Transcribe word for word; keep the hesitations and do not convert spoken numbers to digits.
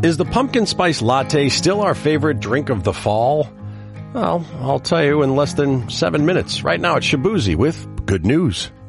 Is the pumpkin spice latte still our favorite drink of the fall? Well, I'll tell you in less than seven minutes. Right now it's Shabuzi with good news.